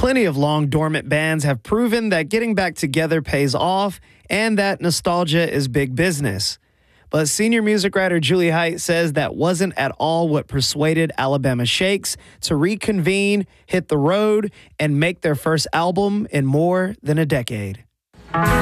Plenty of long dormant bands have proven that getting back together pays off and that nostalgia is big business. But senior music writer Julie Height says that wasn't at all what persuaded Alabama Shakes to reconvene, hit the road, and make their first album in more than a decade.